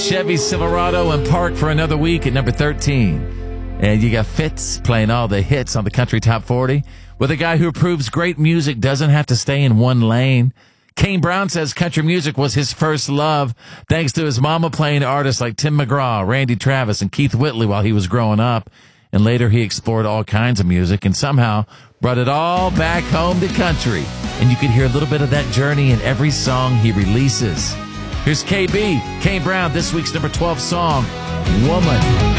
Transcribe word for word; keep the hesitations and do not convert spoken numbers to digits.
Chevy Silverado and Park for another week at number thirteen. And you got Fitz playing all the hits on the Country Top forty with a guy who proves great music doesn't have to stay in one lane. Kane Brown says country music was his first love, thanks to his mama playing artists like Tim McGraw, Randy Travis, and Keith Whitley while he was growing up. And later he explored all kinds of music and somehow brought it all back home to country. And you can hear a little bit of that journey in every song he releases. Here's K B, Kane Brown, this week's number twelve song, Woman.